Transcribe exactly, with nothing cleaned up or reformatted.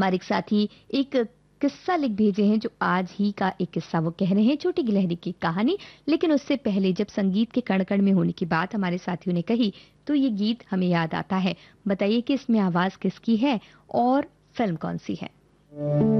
हमारे एक साथी एक किस्सा लिख भेजे हैं, जो आज ही का एक किस्सा वो कह रहे हैं, छोटी गिलहरी की कहानी। लेकिन उससे पहले जब संगीत के कण-कण में होने की बात हमारे साथियों ने कही, तो ये गीत हमें याद आता है। बताइए कि इसमें आवाज़ किसकी है और फ़िल्म कौन-सी है?